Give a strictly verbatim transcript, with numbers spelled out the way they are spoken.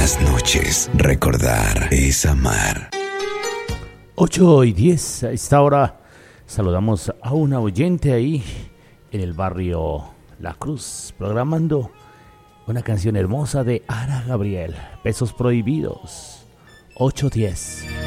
las noches, recordar es amar. ocho y diez, a esta hora saludamos a una oyente ahí en el barrio La Cruz, programando una canción hermosa de Ara Gabriel, Besos Prohibidos, ocho diez.